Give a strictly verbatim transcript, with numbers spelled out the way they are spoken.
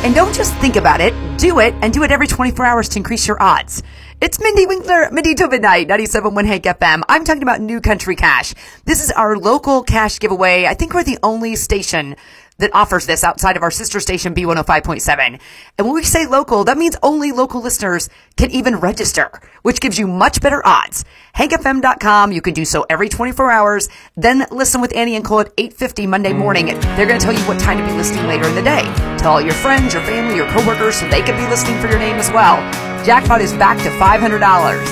And don't just think about it, do it, and do it every twenty-four hours to increase your odds. It's Mindy Winkler, Mindy to Midnight, ninety-seven point one Hank F M. I'm talking about New Country Cash. This is our local cash giveaway. I think we're the only station that offers this outside of our sister station, B one oh five point seven. And when we say local, that means only local listeners can even register, which gives you much better odds. hank f m dot com. You can do so every twenty-four hours. Then listen with Annie and Cole at eight fifty Monday morning. They're going to tell you what time to be listening later in the day. Tell all your friends, your family, your coworkers so they can be listening for your name as well. Jackpot is back to five hundred dollars.